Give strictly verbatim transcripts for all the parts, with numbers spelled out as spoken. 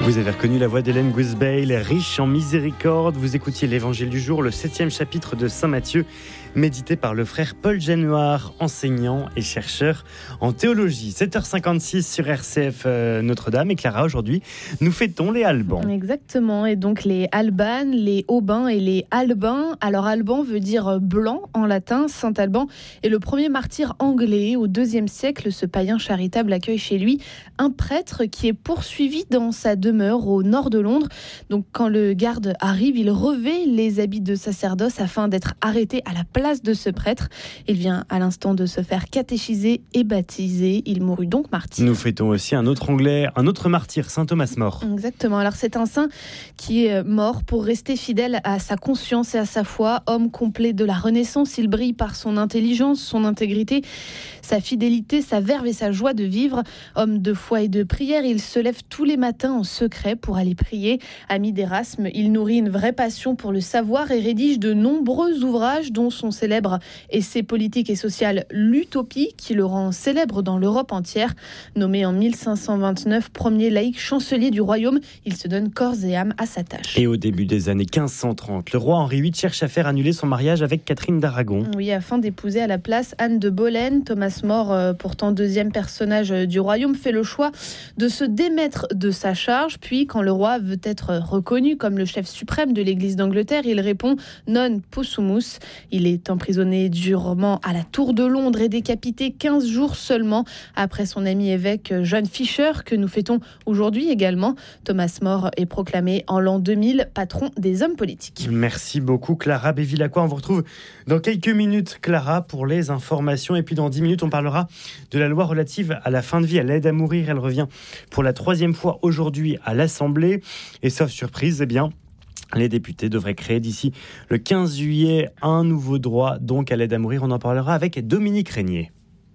Vous avez reconnu la voix d'Hélène Gousbeil, riche en miséricorde. Vous écoutiez l'Évangile du jour, le septième chapitre de Saint Matthieu, médité par le frère Paul Januard, enseignant et chercheur en théologie. sept heures cinquante-six sur R C F euh, Notre-Dame. Et Clara, aujourd'hui, nous fêtons les Albans. Exactement, et donc les Albanes, les Aubins et les Albins. Alors Alban veut dire blanc en latin. Saint Alban est le premier martyr anglais. Au deuxième siècle, ce païen charitable accueille chez lui un prêtre qui est poursuivi dans sa demeure au nord de Londres. Donc quand le garde arrive, il revêt les habits de sacerdoce afin d'être arrêté à la place de ce prêtre. Il vient à l'instant de se faire catéchiser et baptiser. Il mourut donc martyr. Nous fêtons aussi un autre Anglais, un autre martyr, saint Thomas More. Exactement. Alors c'est un saint qui est mort pour rester fidèle à sa conscience et à sa foi. Homme complet de la Renaissance, il brille par son intelligence, son intégrité, sa fidélité, sa verve et sa joie de vivre. Homme de foi et de prière, il se lève tous les matins en secret pour aller prier. Ami d'Erasme, il nourrit une vraie passion pour le savoir et rédige de nombreux ouvrages dont son célèbre essai politique et social L'Utopie, qui le rend célèbre dans l'Europe entière. Nommé en mille cinq cent vingt-neuf premier laïc chancelier du royaume, il se donne corps et âme à sa tâche. Et au début des années quinze cent trente, le roi Henri huit cherche à faire annuler son mariage avec Catherine d'Aragon. Oui, afin d'épouser à la place Anne de Boleyn. Thomas More, pourtant deuxième personnage du royaume, fait le choix de se démettre de sa charge. Puis, quand le roi veut être reconnu comme le chef suprême de l'Église d'Angleterre, il répond « non possumus ». Il est emprisonné durement à la Tour de Londres et décapité quinze jours seulement après son ami évêque John Fisher, que nous fêtons aujourd'hui également. Thomas More est proclamé en l'an deux mille patron des hommes politiques. Merci beaucoup Clara Bévilacqua. On vous retrouve dans quelques minutes, Clara, pour les informations. Et puis dans dix minutes, on parlera de la loi relative à la fin de vie, à l'aide à mourir. Elle revient pour la troisième fois aujourd'hui à l'Assemblée. Et sauf surprise, eh bien, les députés devraient créer d'ici le quinze juillet un nouveau droit donc à l'aide à mourir. On en parlera avec Dominique Régnier.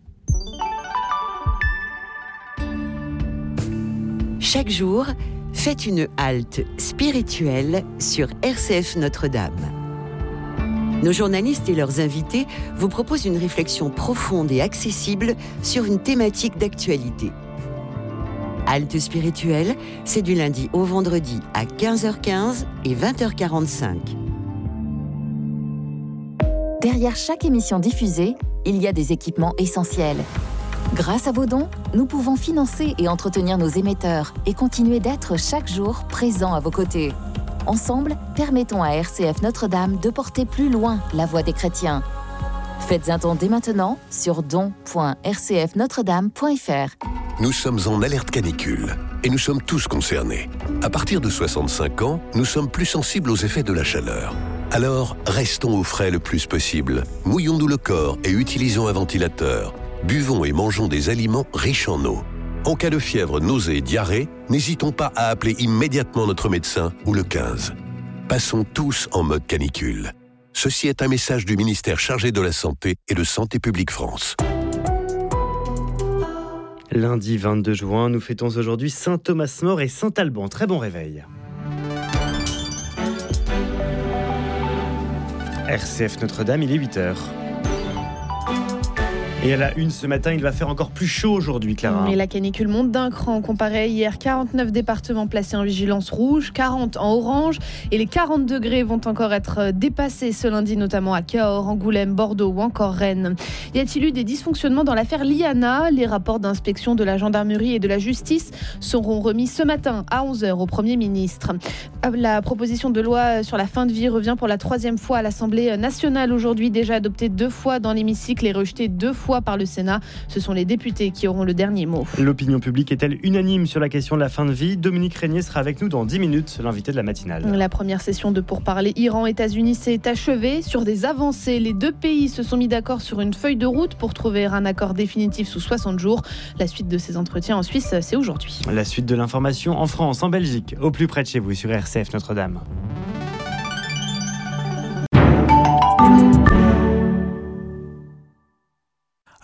Chaque jour, faites une halte spirituelle sur R C F Notre-Dame. Nos journalistes et leurs invités vous proposent une réflexion profonde et accessible sur une thématique d'actualité. Halte spirituelle, c'est du lundi au vendredi à quinze heures quinze et vingt heures quarante-cinq. Derrière chaque émission diffusée, il y a des équipements essentiels. Grâce à vos dons, nous pouvons financer et entretenir nos émetteurs et continuer d'être chaque jour présents à vos côtés. Ensemble, permettons à R C F Notre-Dame de porter plus loin la voix des chrétiens. Faites un don dès maintenant sur don point r c f notre dame point f r. Nous sommes en alerte canicule et nous sommes tous concernés. À partir de soixante-cinq ans, nous sommes plus sensibles aux effets de la chaleur. Alors, restons au frais le plus possible. Mouillons-nous le corps et utilisons un ventilateur. Buvons et mangeons des aliments riches en eau. En cas de fièvre, nausée et diarrhée, n'hésitons pas à appeler immédiatement notre médecin ou le quinze. Passons tous en mode canicule. Ceci est un message du ministère chargé de la Santé et de Santé publique France. Lundi vingt-deux juin, nous fêtons aujourd'hui saint Thomas More et saint Alban. Très bon réveil. R C F Notre-Dame, il est huit heures. Et à la une ce matin, il va faire encore plus chaud aujourd'hui, Clara. Et la canicule monte d'un cran comparé à hier. quarante-neuf départements placés en vigilance rouge, quarante en orange. Et les quarante degrés vont encore être dépassés ce lundi, notamment à Cahors, Angoulême, Bordeaux ou encore Rennes. Y a-t-il eu des dysfonctionnements dans l'affaire Liana ? Les rapports d'inspection de la gendarmerie et de la justice seront remis ce matin à onze heures au Premier ministre. La proposition de loi sur la fin de vie revient pour la troisième fois à l'Assemblée nationale aujourd'hui, déjà adoptée deux fois dans l'hémicycle et rejetée deux fois par le Sénat. Ce sont les députés qui auront le dernier mot. L'opinion publique est-elle unanime sur la question de la fin de vie ? Dominique Régnier sera avec nous dans dix minutes, l'invité de la matinale. La première session de pourparlers Iran-États-Unis s'est achevée sur des avancées. Les deux pays se sont mis d'accord sur une feuille de route pour trouver un accord définitif sous soixante jours. La suite de ces entretiens en Suisse, c'est aujourd'hui. La suite de l'information en France, en Belgique, au plus près de chez vous sur R C F Notre-Dame.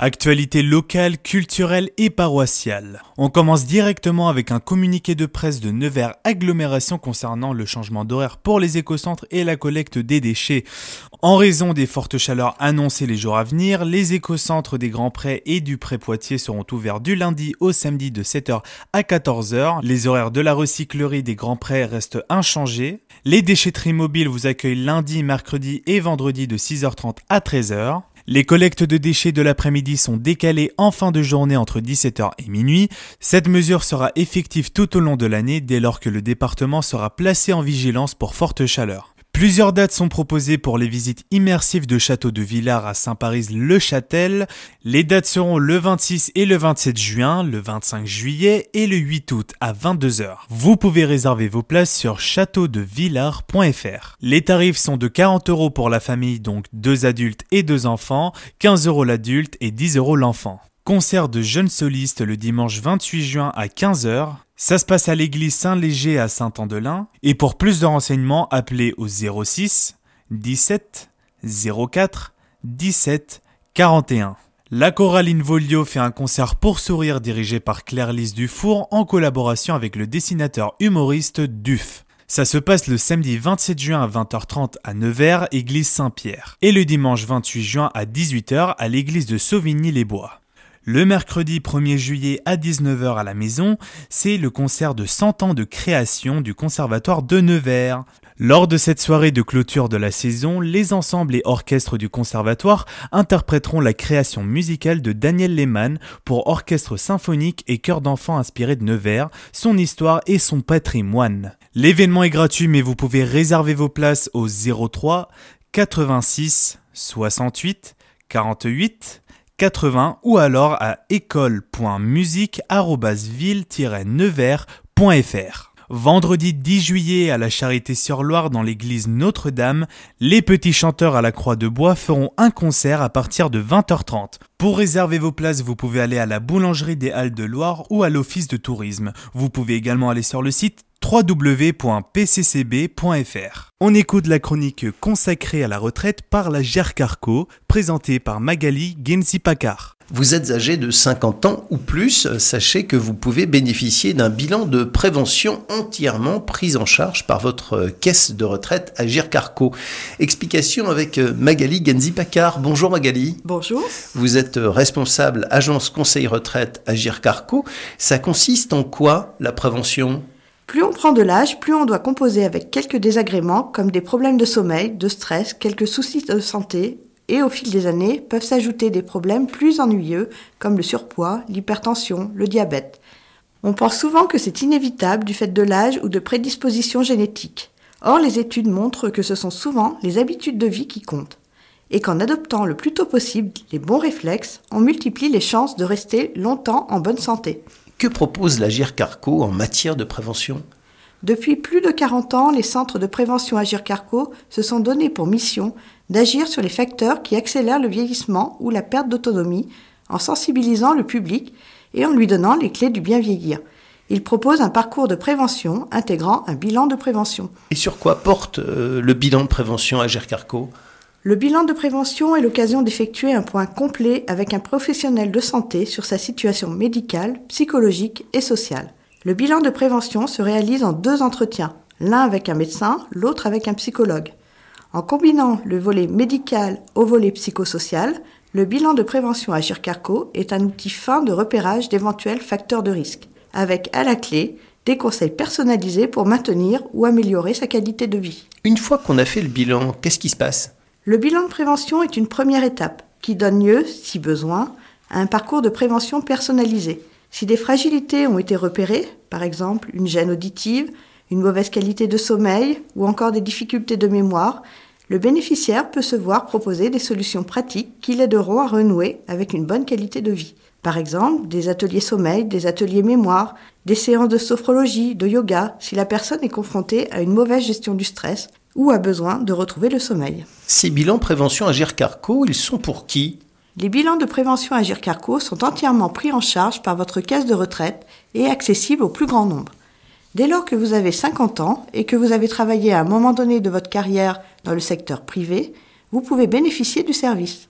Actualité locale, culturelle et paroissiale. On commence directement avec un communiqué de presse de Nevers Agglomération concernant le changement d'horaire pour les écocentres et la collecte des déchets. En raison des fortes chaleurs annoncées les jours à venir, les écocentres des Grands Prés et du Pré-Poitiers seront ouverts du lundi au samedi de sept heures à quatorze heures. Les horaires de la recyclerie des Grands Prés restent inchangés. Les déchetteries mobiles vous accueillent lundi, mercredi et vendredi de six heures trente à treize heures. Les collectes de déchets de l'après-midi sont décalées en fin de journée entre dix-sept heures et minuit. Cette mesure sera effective tout au long de l'année dès lors que le département sera placé en vigilance pour forte chaleur. Plusieurs dates sont proposées pour les visites immersives de Château de Villars à Saint-Paris-le-Châtel. Les dates seront le vingt-six et le vingt-sept juin, le vingt-cinq juillet et le huit août à vingt-deux heures. Vous pouvez réserver vos places sur château de villars point f r. Les tarifs sont de quarante euros pour la famille, donc deux adultes et deux enfants, quinze euros l'adulte et dix euros l'enfant. Concert de jeunes solistes le dimanche vingt-huit juin à quinze heures. Ça se passe à l'église Saint-Léger à Saint-Andelin. Et pour plus de renseignements, appelez au zéro six dix-sept zéro quatre dix-sept quarante et un. La chorale Involio fait un concert pour sourire dirigé par Claire-Lise Dufour en collaboration avec le dessinateur humoriste Duf. Ça se passe le samedi vingt-sept juin à vingt heures trente à Nevers, église Saint-Pierre. Et le dimanche vingt-huit juin à dix-huit heures à l'église de Sauvigny-les-Bois. Le mercredi premier juillet à dix-neuf heures à la maison, c'est le concert de cent ans de création du Conservatoire de Nevers. Lors de cette soirée de clôture de la saison, les ensembles et orchestres du Conservatoire interpréteront la création musicale de Daniel Lehmann pour orchestre symphonique et chœur d'enfants inspiré de Nevers, son histoire et son patrimoine. L'événement est gratuit mais vous pouvez réserver vos places au zéro trois quatre-vingt-six soixante-huit quarante-huit quatre-vingts ou alors à école point musique arobase ville tiret nevers point f r. Vendredi dix juillet à la Charité-sur-Loire dans l'église Notre-Dame, les petits chanteurs à la Croix de Bois feront un concert à partir de vingt heures trente. Pour réserver vos places, vous pouvez aller à la boulangerie des Halles de Loire ou à l'office de tourisme. Vous pouvez également aller sur le site w w w point p c c b point f r. On écoute la chronique consacrée à la retraite par la Gercarco, présentée par Magali Genzi-Paccard. Vous êtes âgé de cinquante ans ou plus, sachez que vous pouvez bénéficier d'un bilan de prévention entièrement pris en charge par votre caisse de retraite à Gercarco. Explication avec Magali Genzi-Paccard. Bonjour Magali. Bonjour. Vous êtes responsable agence conseil retraite à Gercarco. Ça consiste en quoi la prévention ? Plus on prend de l'âge, plus on doit composer avec quelques désagréments comme des problèmes de sommeil, de stress, quelques soucis de santé et au fil des années peuvent s'ajouter des problèmes plus ennuyeux comme le surpoids, l'hypertension, le diabète. On pense souvent que c'est inévitable du fait de l'âge ou de prédispositions génétiques. Or, les études montrent que ce sont souvent les habitudes de vie qui comptent et qu'en adoptant le plus tôt possible les bons réflexes, on multiplie les chances de rester longtemps en bonne santé. Que propose la Gercarco en matière de prévention ? Depuis plus de quarante ans, les centres de prévention à Gercarco se sont donnés pour mission d'agir sur les facteurs qui accélèrent le vieillissement ou la perte d'autonomie en sensibilisant le public et en lui donnant les clés du bien vieillir. Ils proposent un parcours de prévention intégrant un bilan de prévention. Et sur quoi porte euh, le bilan de prévention à Gercarco ? Le bilan de prévention est l'occasion d'effectuer un point complet avec un professionnel de santé sur sa situation médicale, psychologique et sociale. Le bilan de prévention se réalise en deux entretiens, l'un avec un médecin, l'autre avec un psychologue. En combinant le volet médical au volet psychosocial, le bilan de prévention à Gercarco est un outil fin de repérage d'éventuels facteurs de risque, avec à la clé des conseils personnalisés pour maintenir ou améliorer sa qualité de vie. Une fois qu'on a fait le bilan, qu'est-ce qui se passe ? Le bilan de prévention est une première étape qui donne lieu, si besoin, à un parcours de prévention personnalisé. Si des fragilités ont été repérées, par exemple une gêne auditive, une mauvaise qualité de sommeil ou encore des difficultés de mémoire, le bénéficiaire peut se voir proposer des solutions pratiques qui l'aideront à renouer avec une bonne qualité de vie. Par exemple, des ateliers sommeil, des ateliers mémoire, des séances de sophrologie, de yoga, si la personne est confrontée à une mauvaise gestion du stress ou a besoin de retrouver le sommeil. Ces bilans prévention à Gercarco, ils sont pour qui ? Les bilans de prévention à Gercarco sont entièrement pris en charge par votre caisse de retraite et accessibles au plus grand nombre. Dès lors que vous avez cinquante ans et que vous avez travaillé à un moment donné de votre carrière dans le secteur privé, vous pouvez bénéficier du service.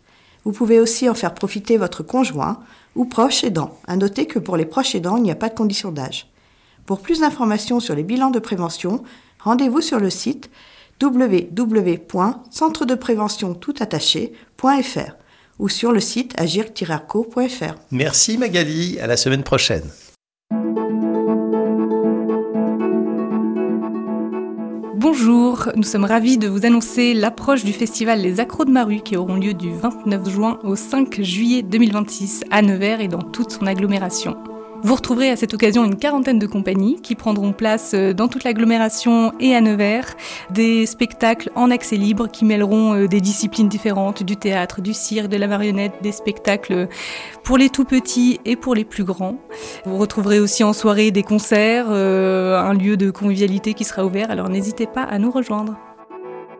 Vous pouvez aussi en faire profiter votre conjoint ou proche aidant. À noter que pour les proches aidants, il n'y a pas de condition d'âge. Pour plus d'informations sur les bilans de prévention, rendez-vous sur le site w w w point centre de prévention tout attaché point f r ou sur le site agir tiret arco point f r. Merci Magali, à la semaine prochaine. Bonjour, nous sommes ravis de vous annoncer l'approche du festival Les Accros de Maru qui auront lieu du vingt-neuf juin au cinq juillet deux mille vingt-six à Nevers et dans toute son agglomération. Vous retrouverez à cette occasion une quarantaine de compagnies qui prendront place dans toute l'agglomération et à Nevers, des spectacles en accès libre qui mêleront des disciplines différentes, du théâtre, du cirque, de la marionnette, des spectacles pour les tout petits et pour les plus grands. Vous retrouverez aussi en soirée des concerts, euh, un lieu de convivialité qui sera ouvert, alors n'hésitez pas à nous rejoindre.